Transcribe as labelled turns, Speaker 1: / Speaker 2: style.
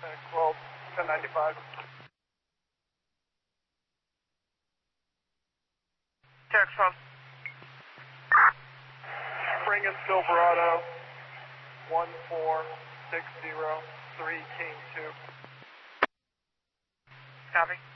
Speaker 1: 12, 1095.
Speaker 2: Tex 12.
Speaker 1: Bring in Silverado, 1460, 3 King 2.
Speaker 2: Copy.